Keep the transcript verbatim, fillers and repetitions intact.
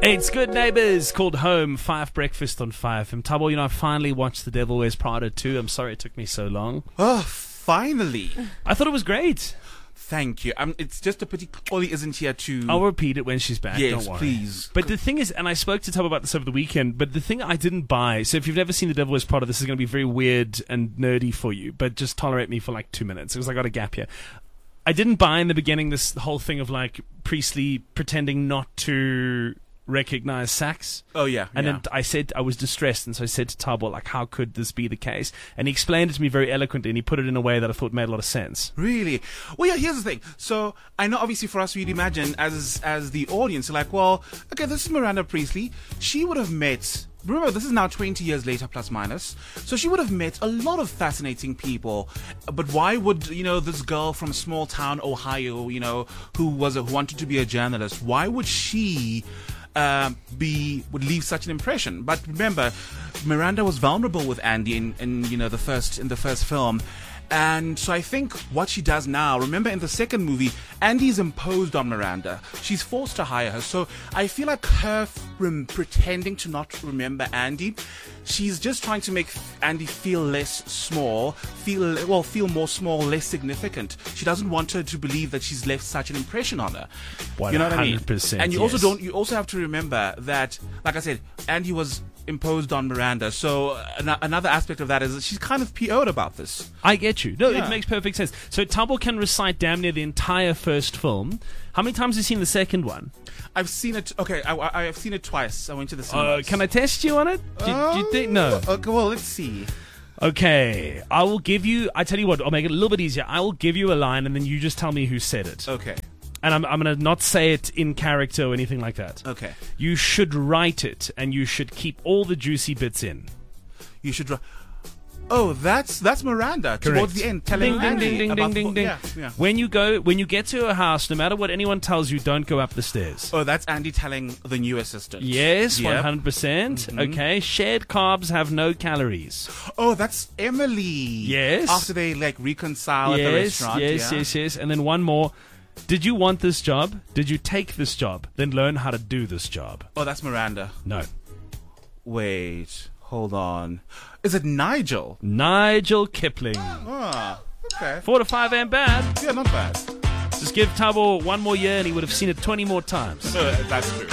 It's Good Neighbours called Home, Five Breakfast on five. And Tabo, you know, I finally watched The Devil Wears Prada too. I'm sorry it took me so long. Oh, finally. I thought it was great. Thank you. Um, it's just a pity Chloe isn't here to... I'll repeat it when she's back, yes, don't worry. please. But the thing is, and I spoke to Tabo about this over the weekend, but the thing I didn't buy, so if you've never seen The Devil Wears Prada, this is going to be very weird and nerdy for you, but just tolerate me for like two minutes, because I got a gap here. I didn't buy in the beginning this whole thing of like Priestley pretending not to recognize sax. Oh, yeah. And yeah. then I said, I was distressed, and so I said to Tabo, like, how could this be the case? And he explained it to me very eloquently, and he put it in a way that I thought made a lot of sense. Really? Well, yeah, here's the thing. So, I know obviously for us, we'd imagine as as the audience, like, well, okay, this is Miranda Priestley. She would have met... Remember, this is now twenty years later, plus minus. So she would have met a lot of fascinating people. But why would, you know, this girl from small town Ohio, you know, who was a, who wanted to be a journalist, why would she... Um, be would leave such an impression? But remember, Miranda was vulnerable with Andy in, in you know the first in the first film, and so I think what she does now. Remember, in the second movie, Andy's imposed on Miranda. She's forced to hire her. So I feel like her rem- pretending to not remember Andy. She's just trying to make Andy feel less small, feel well, feel more small, less significant. She doesn't want her to believe that she's left such an impression on her. You know what I mean? And you also yes. don't. You also have to remember that, like I said, Andy was imposed on Miranda. So an- another aspect of that is that she's kind of P O'd about this. I get you. No, Yeah. it makes perfect sense. So Tabo can recite damn near the entire first film. How many times have you seen the second one? I've seen it. Okay, I, I, I've seen it twice. I went to the cinema. Uh, can I test you on it? Do, do you think? No. Okay, well, let's see. Okay, I will give you. I tell you what, I'll make it a little bit easier. I will give you a line, and then you just tell me who said it. Okay. And I'm, I'm going to not say it in character or anything like that. Okay. You should write it, and you should keep all the juicy bits in. You should. Ri- oh, that's that's Miranda Correct. towards the end, telling Ding, ding, Andy ding, ding, about ding, the- ding, Yeah, ding. yeah. When you go, when you get to her house, no matter what anyone tells you, don't go up the stairs. Oh, that's Andy telling the new assistant. Yes, Yep. one hundred percent. Okay, shared carbs have no calories. Oh, that's Emily. Yes. After they like reconcile at the Yes, restaurant. yes, yeah. yes, yes. And then one more. Did you want this job? Did you take this job? Then learn how to do this job. Oh, that's Miranda. No. Wait, hold on. Is it Nigel? Nigel Kipling. Ah, okay. Four to five ain't bad. Yeah, not bad. Just give Tabo one more year and he would have seen it twenty more times. Uh, that's true.